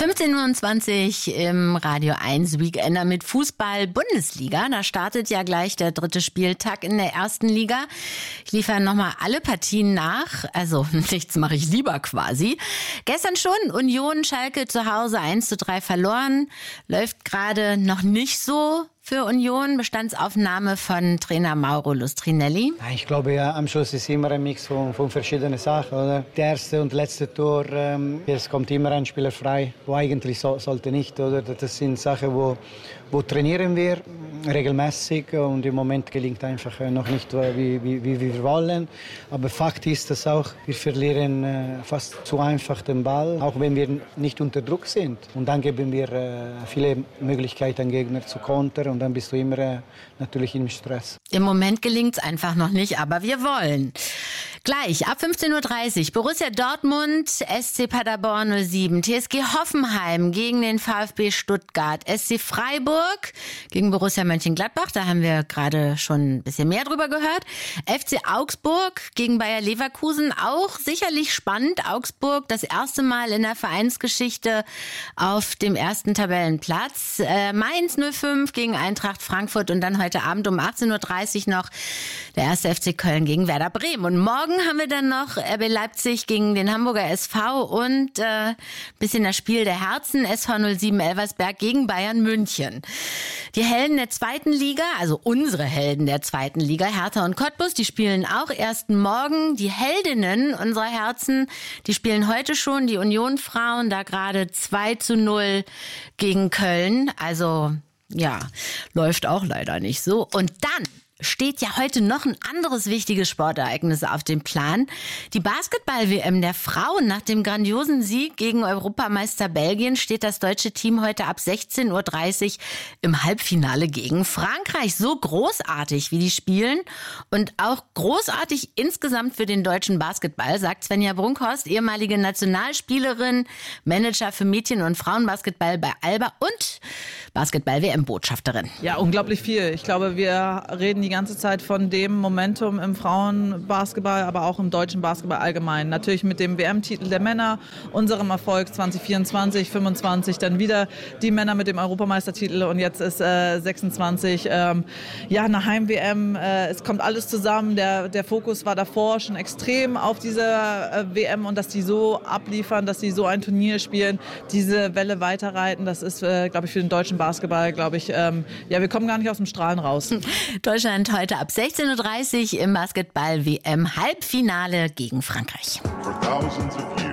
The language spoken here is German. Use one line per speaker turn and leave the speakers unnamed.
15:20 Uhr im Radio 1 Weekender mit Fußball-Bundesliga. Da startet ja gleich der 3. Spieltag in der 1. Liga. Ich liefere nochmal alle Partien nach. Also nichts mache ich lieber quasi. Gestern schon Union Schalke zu Hause 1:3 verloren. Läuft gerade noch nicht so für Union. Bestandsaufnahme von Trainer Mauro Lustrinelli.
Ich glaube, ja, am Schluss ist immer ein Mix von verschiedenen Sachen. Oder? Der erste und letzte Tor, es kommt immer ein Spieler frei, wo eigentlich sollte nicht. Oder? Das sind Sachen, wo trainieren wir regelmäßig und im Moment gelingt einfach noch nicht, wie wir wollen. Aber Fakt ist, dass auch wir verlieren fast zu einfach den Ball, auch wenn wir nicht unter Druck sind. Und dann geben wir viele Möglichkeiten, Gegner zu kontern und dann bist du immer natürlich im Stress.
Im Moment gelingt es einfach noch nicht, aber wir wollen. Gleich ab 15:30 Uhr Borussia Dortmund, SC Paderborn 07, TSG Hoffenheim gegen den VfB Stuttgart, SC Freiburg gegen Borussia Mönchengladbach, da haben wir gerade schon ein bisschen mehr drüber gehört. FC Augsburg gegen Bayer Leverkusen, auch sicherlich spannend. Augsburg das erste Mal in der Vereinsgeschichte auf dem ersten Tabellenplatz. Mainz 05 gegen Eintracht Frankfurt und dann heute Abend um 18:30 Uhr noch der 1. FC Köln gegen Werder Bremen. Und morgen haben wir dann noch RB Leipzig gegen den Hamburger SV und bisschen das Spiel der Herzen, SV 07 Elversberg gegen Bayern München. Die Helden der 2. Liga, also unsere Helden der 2. Liga, Hertha und Cottbus, die spielen auch erst morgen. Die Heldinnen unserer Herzen, die spielen heute schon, die Union-Frauen, da gerade 2:0 gegen Köln. Also ja, läuft auch leider nicht so. Und dann steht ja heute noch ein anderes wichtiges Sportereignis auf dem Plan. Die Basketball-WM der Frauen. Nach dem grandiosen Sieg gegen Europameister Belgien steht das deutsche Team heute ab 16:30 Uhr im Halbfinale gegen Frankreich. So großartig, wie die spielen und auch großartig insgesamt für den deutschen Basketball, sagt Svenja Brunkhorst, ehemalige Nationalspielerin, Manager für Mädchen- und Frauenbasketball bei Alba und Basketball-WM-Botschafterin.
Ja, unglaublich viel. Ich glaube, wir reden die ganze Zeit von dem Momentum im Frauenbasketball, aber auch im deutschen Basketball allgemein. Natürlich mit dem WM-Titel der Männer, unserem Erfolg 2024, 25, dann wieder die Männer mit dem Europameistertitel und jetzt ist 26 eine Heim-WM. Es kommt alles zusammen. Der Fokus war davor schon extrem auf dieser WM und dass die so abliefern, dass die so ein Turnier spielen, diese Welle weiterreiten, das ist, glaube ich, für den deutschen Basketball, glaube ich, wir kommen gar nicht aus dem Strahlen raus.
Deutschland heute ab 16:30 Uhr im Basketball-WM-Halbfinale gegen Frankreich.
For thousands of years.